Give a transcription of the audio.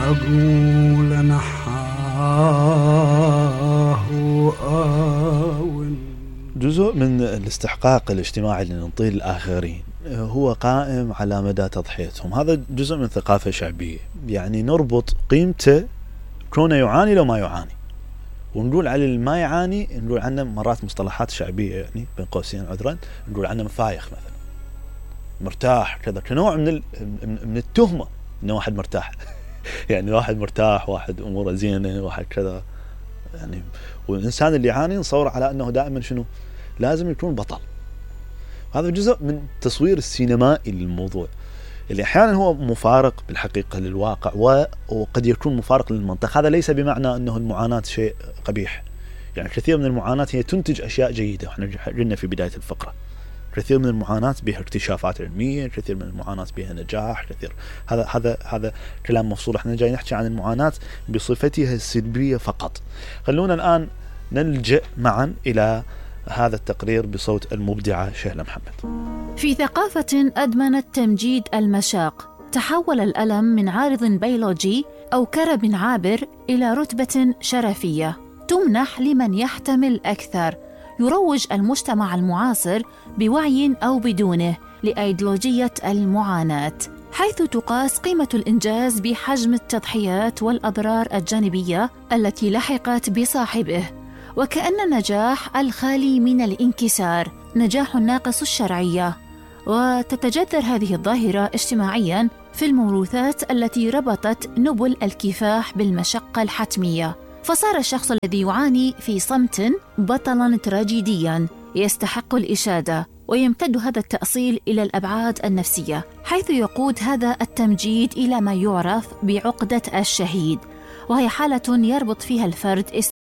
أقول نحاه آول. جزء من الاستحقاق الاجتماعي اللي نعطيه للآخرين هو قائم على مدى تضحيتهم. هذا جزء من ثقافة شعبية، يعني نربط قيمته كونه يعاني لو ما يعاني، ونقول على اللي ما يعاني نقول عنه مرات مصطلحات شعبية، يعني بين قوسين عذرا نقول عنه مفايخ مثلا، مرتاح كذا، كنوع من التهمة انه واحد مرتاح يعني واحد مرتاح، واحد اموره زينة، واحد كذا يعني. والإنسان اللي يعاني نصور على أنه دائما شنو لازم يكون بطل. هذا جزء من التصوير السينمائي للموضوع اللي أحيانا هو مفارق بالحقيقة للواقع وقد يكون مفارق للمنطق. هذا ليس بمعنى أنه المعاناة شيء قبيح، يعني كثير من المعاناة هي تنتج أشياء جيدة. احنا قلنا في بداية الفقرة كثير من المعاناة بها اكتشافات علمية، كثير من المعاناة بها نجاح، كثير. هذا كلام مفصول. احنا جاي نحكي عن المعاناة بصفتها السلبية فقط. خلونا الآن نلجأ معا إلى هذا التقرير بصوت المبدعة شهلة محمد. في ثقافة أدمنت تمجيد المشاق، تحول الألم من عارض بيولوجي أو كرب عابر إلى رتبة شرفية تمنح لمن يحتمل أكثر. يروج المجتمع المعاصر بوعي أو بدونه لأيديولوجية المعاناة، حيث تقاس قيمة الإنجاز بحجم التضحيات والأضرار الجانبية التي لحقت بصاحبه، وكأن النجاح الخالي من الانكسار نجاح ناقص الشرعية. وتتجذر هذه الظاهرة اجتماعياً في الموروثات التي ربطت نبل الكفاح بالمشقة الحتمية، فصار الشخص الذي يعاني في صمت بطلاً تراجيدياً يستحق الإشادة. ويمتد هذا التأصيل إلى الأبعاد النفسية، حيث يقود هذا التمجيد إلى ما يعرف بعقدة الشهيد، وهي حالة يربط فيها الفرد